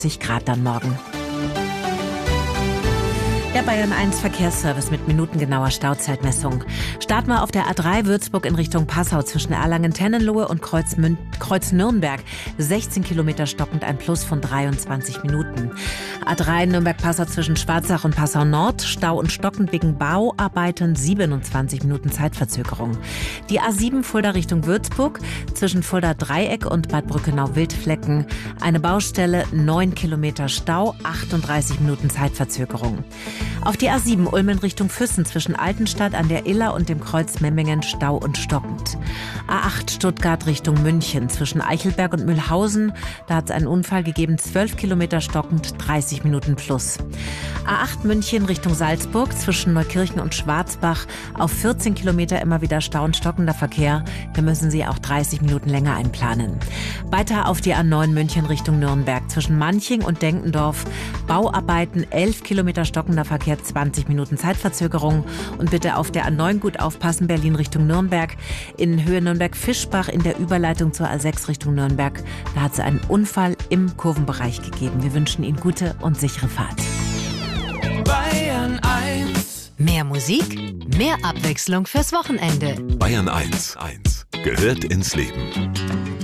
Grad dann morgen. Der Bayern 1 Verkehrsservice mit minutengenauer Stauzeitmessung. Starten wir auf der A3 Würzburg in Richtung Passau zwischen Erlangen-Tennenlohe und Kreuz Nürnberg. 16 Kilometer stockend, ein Plus von 23 Minuten. A3 Nürnberg-Passau zwischen Schwarzach und Passau Nord. Stau und stockend wegen Bauarbeiten, 27 Minuten Zeitverzögerung. Die A7 Fulda Richtung Würzburg zwischen Fulda Dreieck und Bad Brückenau-Wildflecken. Eine Baustelle, 9 Kilometer Stau, 38 Minuten Zeitverzögerung. Auf die A7 Ulm in Richtung Füssen zwischen Altenstadt an der Iller und dem Kreuz Memmingen Stau und stockend. A8 Stuttgart Richtung München zwischen Eichelberg und Mühlhausen. Da hat es einen Unfall gegeben, 12 Kilometer stockend, 30 Minuten plus. A8 München Richtung Salzburg zwischen Neukirchen und Schwarzbach. Auf 14 Kilometer immer wieder Stau und stockender Verkehr. Hier müssen Sie auch 30 Minuten länger einplanen. Weiter auf die A9 München Richtung Nürnberg zwischen Manching und Denkendorf. Bauarbeiten, 11 Kilometer stockender Verkehr, 20 Minuten Zeitverzögerung. Und bitte auf der A9 gut aufpassen, Berlin Richtung Nürnberg. In Höhe Nürnberg-Fischbach in der Überleitung zur A6 Richtung Nürnberg. Da hat es einen Unfall im Kurvenbereich gegeben. Wir wünschen Ihnen gute und sichere Fahrt. Bayern 1. Mehr Musik, mehr Abwechslung fürs Wochenende. Bayern 1 gehört ins Leben.